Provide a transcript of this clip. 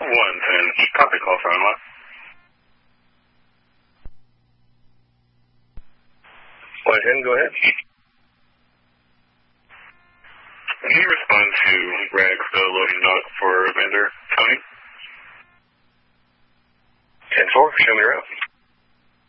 110. Copy, call sign what? Go ahead. Can you respond to Rex, the loading dock for vendor, Tony? 10-4, show me your route.